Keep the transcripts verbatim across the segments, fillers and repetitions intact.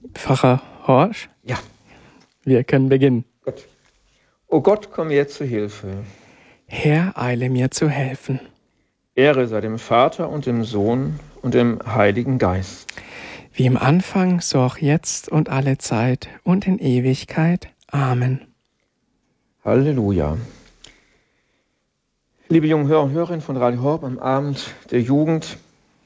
Pfarrer Horsch? Ja. Wir können beginnen. Gut. O Gott, komm mir zu Hilfe. Herr, eile mir zu helfen. Ehre sei dem Vater und dem Sohn und dem Heiligen Geist. Wie im Anfang, so auch jetzt und alle Zeit und in Ewigkeit. Amen. Halleluja. Liebe jungen Hörer und Hörerinnen von Radio Horb am Abend der Jugend.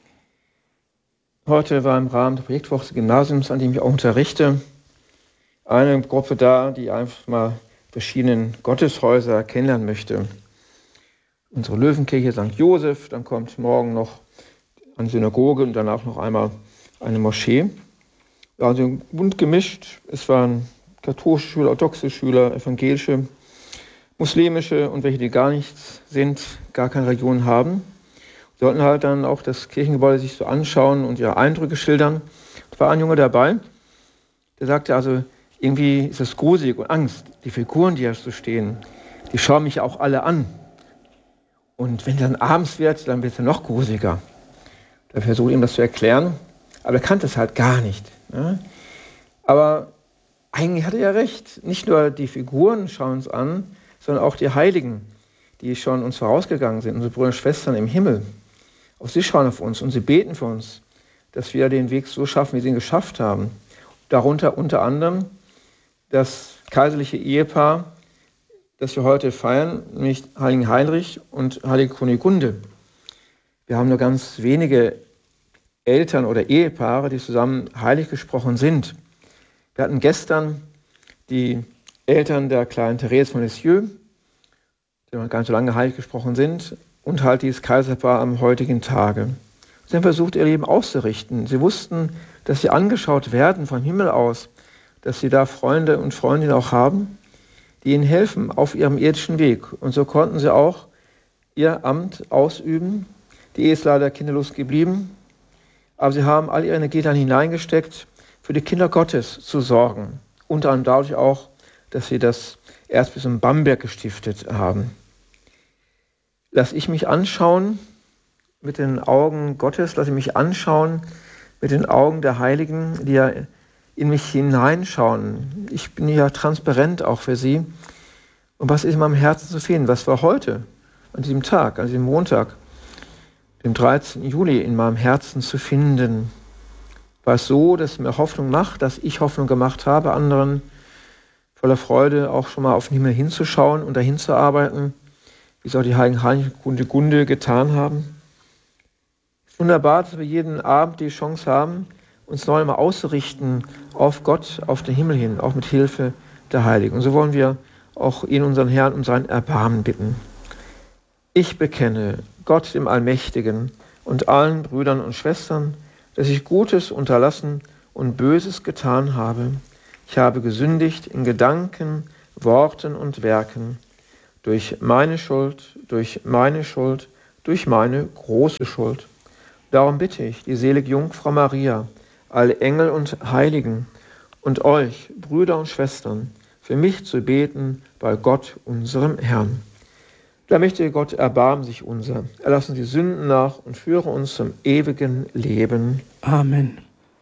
Heute war im Rahmen der Projektwoche des Gymnasiums, an dem ich auch unterrichte, eine Gruppe da, die einfach mal verschiedenen Gotteshäuser kennenlernen möchte. Unsere Löwenkirche Sankt Josef, dann kommt morgen noch eine Synagoge und danach noch einmal eine Moschee. Ja, also bunt gemischt. Es waren katholische Schüler, orthodoxe Schüler, evangelische, muslimische und welche, die gar nichts sind, gar keine Religion haben. Sie sollten halt dann auch das Kirchengebäude sich so anschauen und ihre Eindrücke schildern. Da war ein Junge dabei, der sagte also, irgendwie ist es gruselig und Angst. Die Figuren, die da so stehen, die schauen mich auch alle an. Und wenn dann abends wird, dann wird es noch gruseliger. Da versuche ich ihm das zu erklären, aber er kannte es halt gar nicht. Ne? Aber eigentlich hatte er recht. Nicht nur die Figuren schauen uns an, sondern auch die Heiligen, die schon uns vorausgegangen sind, unsere Brüder und Schwestern im Himmel. Auch sie schauen auf uns und sie beten für uns, dass wir den Weg so schaffen, wie sie ihn geschafft haben. Darunter unter anderem das kaiserliche Ehepaar, das wir heute feiern, nämlich Heiligen Heinrich und Heilige Kunigunde. Wir haben nur ganz wenige Eltern oder Ehepaare, die zusammen heilig gesprochen sind. Wir hatten gestern die Eltern der kleinen Therese von Lisieux, die noch gar nicht so lange heilig gesprochen sind, und halt dieses Kaiserpaar am heutigen Tage. Sie haben versucht, ihr Leben auszurichten. Sie wussten, dass sie angeschaut werden vom Himmel aus, dass sie da Freunde und Freundinnen auch haben, die ihnen helfen auf ihrem irdischen Weg. Und so konnten sie auch ihr Amt ausüben. Die Ehe ist leider kinderlos geblieben, aber sie haben all ihre Energie dann hineingesteckt, für die Kinder Gottes zu sorgen. Unter anderem dadurch auch, dass sie das Erzbistum in Bamberg gestiftet haben. Lass ich mich anschauen mit den Augen Gottes, lass ich mich anschauen mit den Augen der Heiligen, die ja in mich hineinschauen. Ich bin ja transparent auch für sie. Und was ist in meinem Herzen zu finden? Was war heute, an diesem Tag, an diesem Montag, dem dreizehnten Juli, in meinem Herzen zu finden? War es so, dass es mir Hoffnung macht, dass ich Hoffnung gemacht habe, anderen voller Freude auch schon mal auf den Himmel hinzuschauen und dahin zu arbeiten, wie es auch die Heiligen Heinrich und Kunigunde getan haben? Es ist wunderbar, dass wir jeden Abend die Chance haben, uns neu mal auszurichten auf Gott, auf den Himmel hin, auch mit Hilfe der Heiligen. Und so wollen wir auch ihn, unseren Herrn, um sein Erbarmen bitten. Ich bekenne Gott, dem Allmächtigen, und allen Brüdern und Schwestern, dass ich Gutes unterlassen und Böses getan habe. Ich habe gesündigt in Gedanken, Worten und Werken, durch meine Schuld, durch meine Schuld, durch meine große Schuld. Darum bitte ich die selige Jungfrau Maria, alle Engel und Heiligen und euch, Brüder und Schwestern, für mich zu beten bei Gott, unserem Herrn. Da möchte Gott erbarmen sich unser, erlassen die Sünden nach und führe uns zum ewigen Leben. Amen.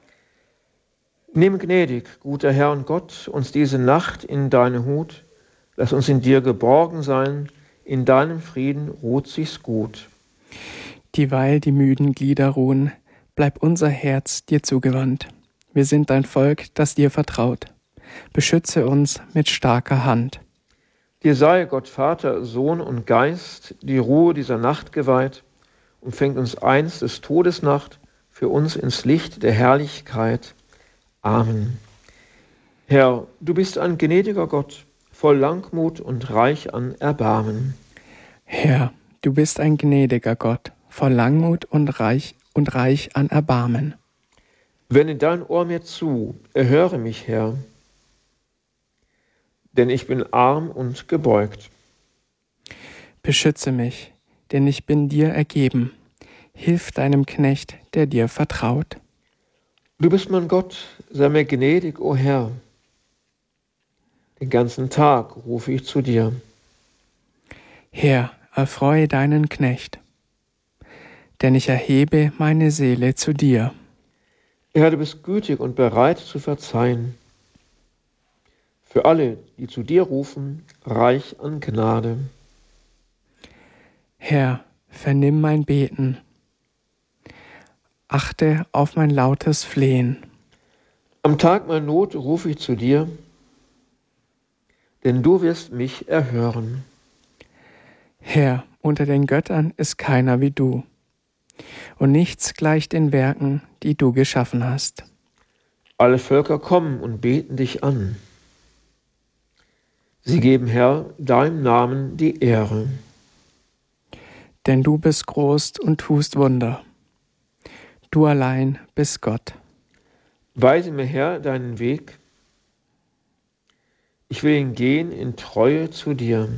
Nimm gnädig, guter Herr und Gott, uns diese Nacht in deine Hut. Lass uns in dir geborgen sein, in deinem Frieden ruht sich's gut. Dieweil die müden Glieder ruhen, bleib unser Herz dir zugewandt. Wir sind dein Volk, das dir vertraut. Beschütze uns mit starker Hand. Dir sei, Gott Vater, Sohn und Geist, die Ruhe dieser Nacht geweiht, und fängt uns einst des Todes Nacht für uns ins Licht der Herrlichkeit. Amen. Herr, du bist ein gnädiger Gott, voll Langmut und reich an Erbarmen. Herr, du bist ein gnädiger Gott, voll Langmut und reich und reich an Erbarmen. Wende dein Ohr mir zu, erhöre mich, Herr, denn ich bin arm und gebeugt. Beschütze mich, denn ich bin dir ergeben. Hilf deinem Knecht, der dir vertraut. Du bist mein Gott, sei mir gnädig, o Herr. Den ganzen Tag rufe ich zu dir. Herr, erfreue deinen Knecht, denn ich erhebe meine Seele zu dir. Herr, du bist gütig und bereit zu verzeihen. Für alle, die zu dir rufen, reich an Gnade. Herr, vernimm mein Beten. Achte auf mein lautes Flehen. Am Tag meiner Not rufe ich zu dir, denn du wirst mich erhören. Herr, unter den Göttern ist keiner wie du, und nichts gleicht den Werken, die du geschaffen hast. Alle Völker kommen und beten dich an. Sie geben, Herr, deinem Namen die Ehre. Denn du bist groß und tust Wunder. Du allein bist Gott. Weise mir, Herr, deinen Weg. Ich will ihn gehen in Treue zu dir.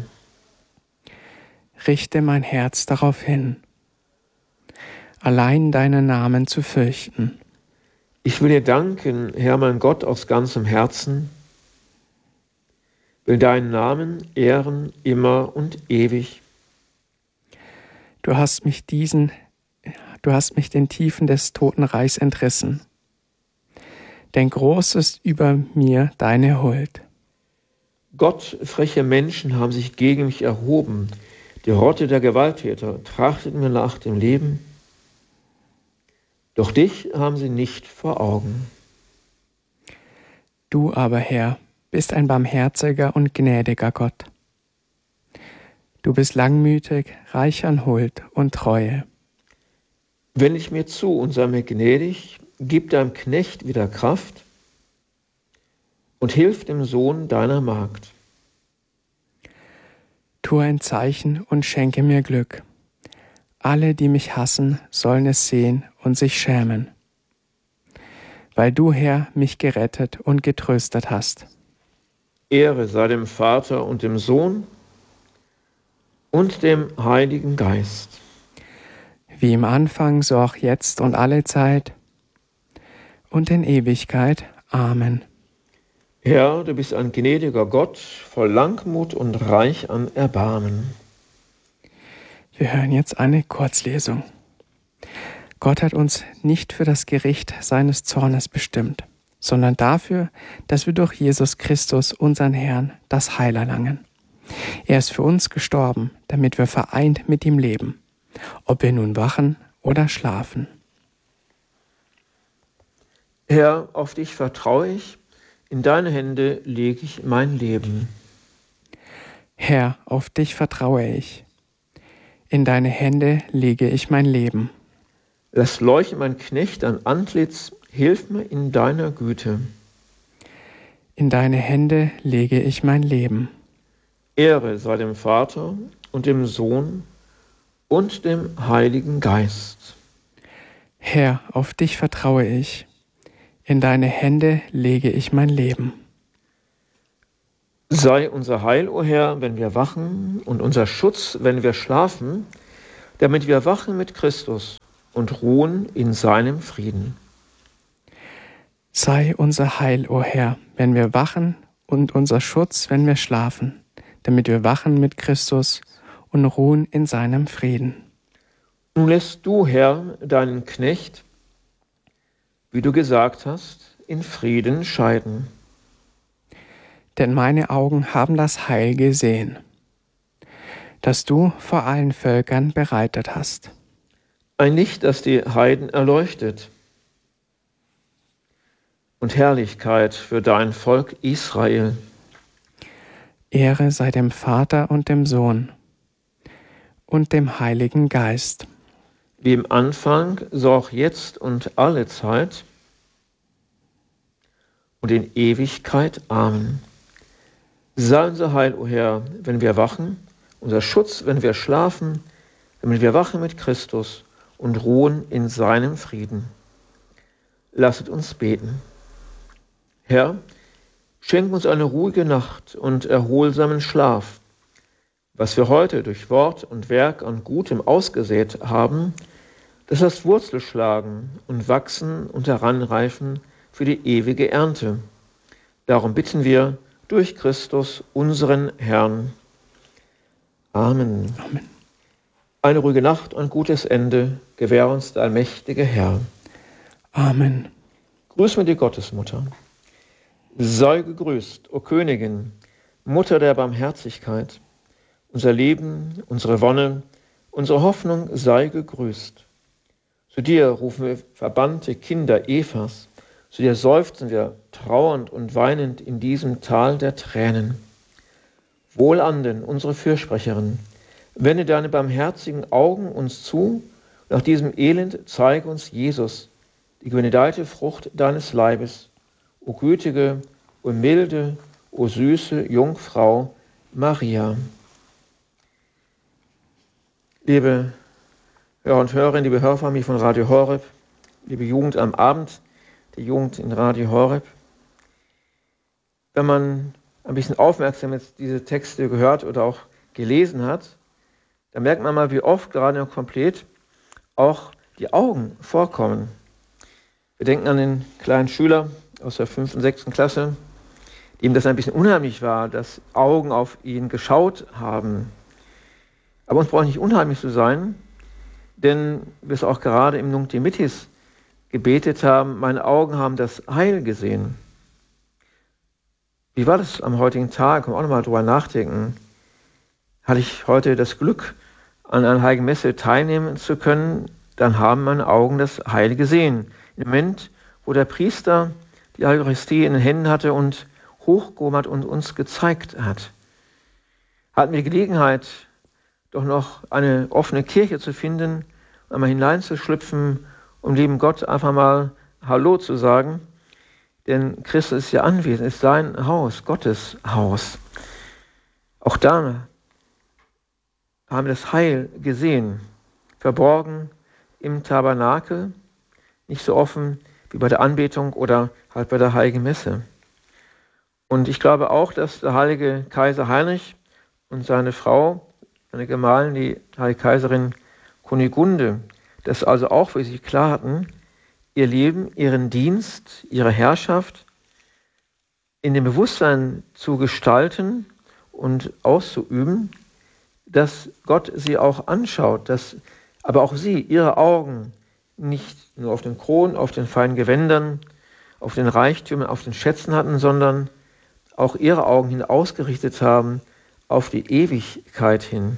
Richte mein Herz darauf hin, allein deinen Namen zu fürchten. Ich will dir danken, Herr, mein Gott, aus ganzem Herzen, will deinen Namen ehren immer und ewig. Du hast mich diesen, du hast mich den Tiefen des Totenreichs entrissen. Denn groß ist über mir deine Huld. Gott, freche Menschen haben sich gegen mich erhoben. Die Rotte der Gewalttäter trachtet mir nach dem Leben. Doch dich haben sie nicht vor Augen. Du aber, Herr, bist ein barmherziger und gnädiger Gott. Du bist langmütig, reich an Huld und Treue. Wende ich mir zu und sei mir gnädig, gib deinem Knecht wieder Kraft und hilf dem Sohn deiner Magd. Tu ein Zeichen und schenke mir Glück. Alle, die mich hassen, sollen es sehen und sich schämen. Weil du, Herr, mich gerettet und getröstet hast. Ehre sei dem Vater und dem Sohn und dem Heiligen Geist. Wie im Anfang, so auch jetzt und alle Zeit und in Ewigkeit. Amen. Herr, du bist ein gnädiger Gott, voll Langmut und reich an Erbarmen. Wir hören jetzt eine Kurzlesung. Gott hat uns nicht für das Gericht seines Zornes bestimmt, sondern dafür, dass wir durch Jesus Christus, unseren Herrn, das Heil erlangen. Er ist für uns gestorben, damit wir vereint mit ihm leben, ob wir nun wachen oder schlafen. Herr, auf dich vertraue ich, in deine Hände lege ich mein Leben. Herr, auf dich vertraue ich. In deine Hände lege ich mein Leben. Lass leuchten mein Knecht an Antlitz, hilf mir in deiner Güte. In deine Hände lege ich mein Leben. Ehre sei dem Vater und dem Sohn und dem Heiligen Geist. Herr, auf dich vertraue ich. In deine Hände lege ich mein Leben. Sei unser Heil, o Herr, wenn wir wachen, und unser Schutz, wenn wir schlafen, damit wir wachen mit Christus und ruhen in seinem Frieden. Sei unser Heil, o Herr, wenn wir wachen, und unser Schutz, wenn wir schlafen, damit wir wachen mit Christus und ruhen in seinem Frieden. Nun lässt du, Herr, deinen Knecht, wie du gesagt hast, in Frieden scheiden. Denn meine Augen haben das Heil gesehen, das du vor allen Völkern bereitet hast. Ein Licht, das die Heiden erleuchtet, und Herrlichkeit für dein Volk Israel. Ehre sei dem Vater und dem Sohn und dem Heiligen Geist. Wie im Anfang, so auch jetzt und alle Zeit und in Ewigkeit. Amen. Sei unser Heil, o Herr, wenn wir wachen, unser Schutz, wenn wir schlafen, damit wir wachen mit Christus und ruhen in seinem Frieden. Lasset uns beten. Herr, schenk uns eine ruhige Nacht und erholsamen Schlaf. Was wir heute durch Wort und Werk an Gutem ausgesät haben, das heißt Wurzel schlagen und wachsen und heranreifen für die ewige Ernte. Darum bitten wir durch Christus, unseren Herrn. Amen. Amen. Eine ruhige Nacht und gutes Ende gewähr uns der allmächtige Herr. Amen. Grüß mir die Gottesmutter. Sei gegrüßt, o Königin, Mutter der Barmherzigkeit. Unser Leben, unsere Wonne, unsere Hoffnung sei gegrüßt. Zu dir rufen wir verbannte Kinder Evas, zu dir seufzen wir trauernd und weinend in diesem Tal der Tränen. Wohlanden, unsere Fürsprecherin, wende deine barmherzigen Augen uns zu, nach diesem Elend zeige uns Jesus, die gebenedeite Frucht deines Leibes, o gütige, o milde, o süße Jungfrau Maria. Liebe Hörer und Hörerinnen, liebe Hörfamilie von Radio Horeb, liebe Jugend am Abend, die Jugend in Radio Horeb. Wenn man ein bisschen aufmerksam jetzt diese Texte gehört oder auch gelesen hat, dann merkt man mal, wie oft gerade noch komplett auch die Augen vorkommen. Wir denken an den kleinen Schüler aus der fünften, sechsten Klasse, dem das ein bisschen unheimlich war, dass Augen auf ihn geschaut haben. Aber uns braucht nicht unheimlich zu sein, denn wir es auch gerade im Nunc Dimittis gebetet haben, meine Augen haben das Heil gesehen. Wie war das am heutigen Tag? Können wir auch nochmal drüber nachdenken. Hatte ich heute das Glück, an einer Heiligen Messe teilnehmen zu können, dann haben meine Augen das Heil gesehen. Im Moment, wo der Priester die Eucharistie in den Händen hatte und hochgehoben hat und uns gezeigt hat, hatten wir die Gelegenheit, doch noch eine offene Kirche zu finden, einmal hineinzuschlüpfen, um lieben Gott einfach mal Hallo zu sagen. Denn Christus ist ja anwesend, ist sein Haus, Gottes Haus. Auch da haben wir das Heil gesehen, verborgen im Tabernakel, nicht so offen wie bei der Anbetung oder halt bei der Heiligen Messe. Und ich glaube auch, dass der heilige Kaiser Heinrich und seine Frau, seine Gemahlin, die heilige Kaiserin Kunigunde, das also auch für sich klar hatten, ihr Leben, ihren Dienst, ihre Herrschaft in dem Bewusstsein zu gestalten und auszuüben, dass Gott sie auch anschaut, dass aber auch sie, ihre Augen nicht nur auf den Kronen, auf den feinen Gewändern, auf den Reichtümern, auf den Schätzen hatten, sondern auch ihre Augen hin ausgerichtet haben auf die Ewigkeit hin.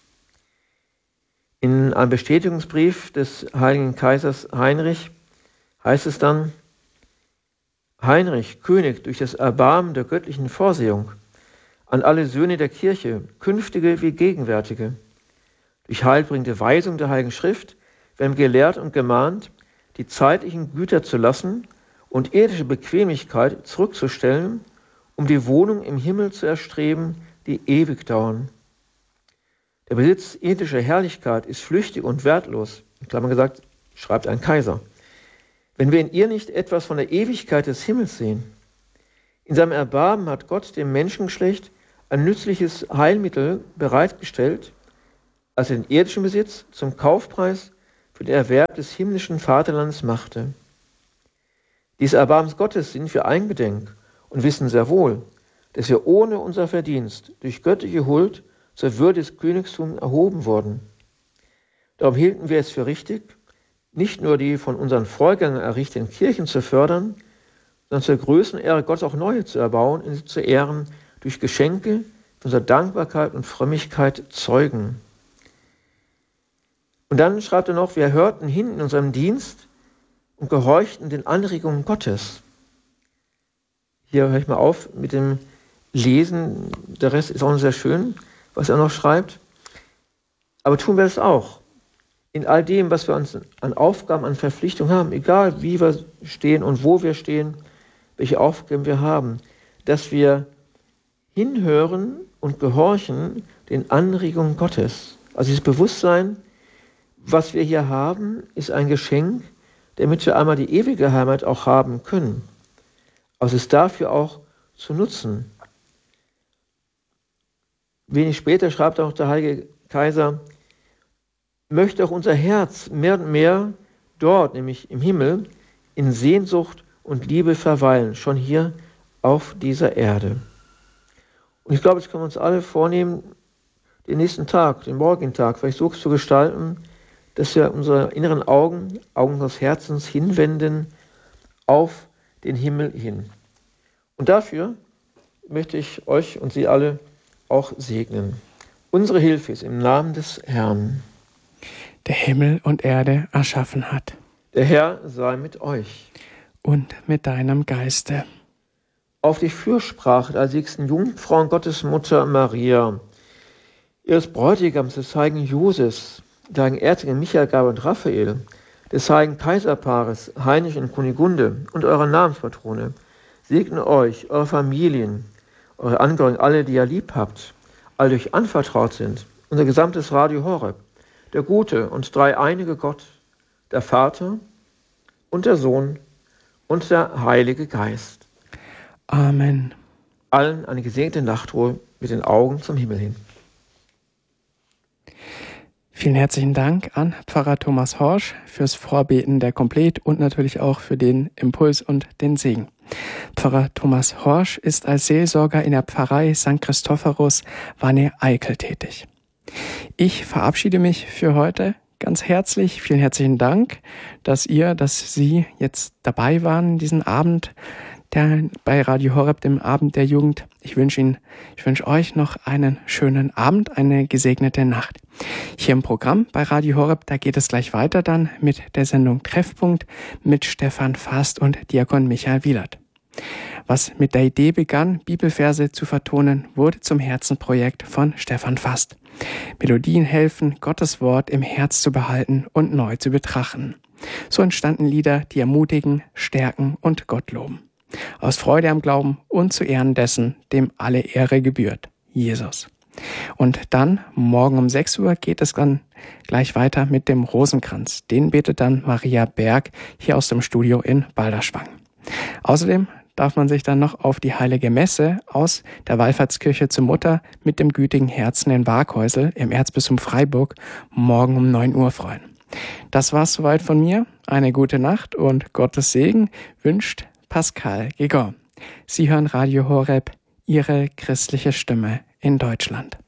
In einem Bestätigungsbrief des heiligen Kaisers Heinrich heißt es dann: Heinrich, König, durch das Erbarmen der göttlichen Vorsehung an alle Söhne der Kirche, künftige wie gegenwärtige, durch heilbringende Weisung der Heiligen Schrift, werden gelehrt und gemahnt, die zeitlichen Güter zu lassen und irdische Bequemlichkeit zurückzustellen, um die Wohnung im Himmel zu erstreben, die ewig dauern. Der Besitz irdischer Herrlichkeit ist flüchtig und wertlos, in Klammern gesagt, schreibt ein Kaiser, wenn wir in ihr nicht etwas von der Ewigkeit des Himmels sehen. In seinem Erbarmen hat Gott dem Menschengeschlecht ein nützliches Heilmittel bereitgestellt, als er den irdischen Besitz zum Kaufpreis für den Erwerb des himmlischen Vaterlands machte. Dies Erbarmens Gottes sind wir eingedenk und wissen sehr wohl, dass wir ohne unser Verdienst durch göttliche Huld zur Würde des Königtums erhoben wurden. Darum hielten wir es für richtig, nicht nur die von unseren Vorgängern errichteten Kirchen zu fördern, sondern zur größten Ehre Gottes auch neue zu erbauen und sie zu ehren durch Geschenke, die unserer Dankbarkeit und Frömmigkeit zeugen. Und dann schreibt er noch, wir hörten hin in unserem Dienst und gehorchten den Anregungen Gottes. Hier höre ich mal auf mit dem Lesen, der Rest ist auch noch sehr schön, was er noch schreibt. Aber tun wir es auch. In all dem, was wir uns an Aufgaben, an Verpflichtungen haben, egal wie wir stehen und wo wir stehen, welche Aufgaben wir haben, dass wir hinhören und gehorchen den Anregungen Gottes. Also dieses Bewusstsein, was wir hier haben, ist ein Geschenk, damit wir einmal die ewige Heimat auch haben können. Also es ist dafür auch zu nutzen. Wenig später schreibt auch der heilige Kaiser, möchte auch unser Herz mehr und mehr dort, nämlich im Himmel, in Sehnsucht und Liebe verweilen, schon hier auf dieser Erde. Und ich glaube, jetzt können wir uns alle vornehmen, den nächsten Tag, den morgigen Tag, vielleicht so zu gestalten, dass wir unsere inneren Augen, Augen des Herzens hinwenden auf den Himmel hin. Und dafür möchte ich euch und Sie alle auch segnen. Unsere Hilfe ist im Namen des Herrn, der Himmel und Erde erschaffen hat. Der Herr sei mit euch. Und mit deinem Geiste. Auf die Fürsprache der sechsten Jungfrau und Gottesmutter Maria, ihres Bräutigams, des heiligen Josef, der heiligen Erzengel Michael, Gabriel und Raphael, des heiligen Kaiserpaares Heinrich und Kunigunde und eurer Namenspatrone, segne euch, eure Familien, eure Angehörigen, alle, die ihr lieb habt, alle, die euch anvertraut sind, unser gesamtes Radio Horeb, der gute und dreieinige Gott, der Vater und der Sohn und der Heilige Geist. Amen. Allen eine gesegnete Nachtruhe mit den Augen zum Himmel hin. Vielen herzlichen Dank an Pfarrer Thomas Horsch fürs Vorbeten der Komplett und natürlich auch für den Impuls und den Segen. Pfarrer Thomas Horsch ist als Seelsorger in der Pfarrei Sankt Christophorus Wanne-Eickel tätig. Ich verabschiede mich für heute ganz herzlich. Vielen herzlichen Dank, dass ihr, dass Sie jetzt dabei waren diesen Abend der, bei Radio Horeb, dem Abend der Jugend. Ich wünsche Ihnen, ich wünsche euch noch einen schönen Abend, eine gesegnete Nacht. Hier im Programm bei Radio Horeb, da geht es gleich weiter dann mit der Sendung Treffpunkt mit Stefan Fast und Diakon Michael Wielert. Was mit der Idee begann, Bibelverse zu vertonen, wurde zum Herzenprojekt von Stefan Fast. Melodien helfen, Gottes Wort im Herz zu behalten und neu zu betrachten. So entstanden Lieder, die ermutigen, stärken und Gott loben. Aus Freude am Glauben und zu Ehren dessen, dem alle Ehre gebührt, Jesus. Und dann, morgen um sechs Uhr, geht es dann gleich weiter mit dem Rosenkranz. Den betet dann Maria Berg hier aus dem Studio in Balderschwang. Außerdem darf man sich dann noch auf die Heilige Messe aus der Wallfahrtskirche zur Mutter mit dem gütigen Herzen in Waghäusel im Erzbistum Freiburg morgen um neun Uhr freuen. Das war's soweit von mir. Eine gute Nacht und Gottes Segen wünscht Pascal Gigon. Sie hören Radio Horeb, Ihre christliche Stimme in Deutschland.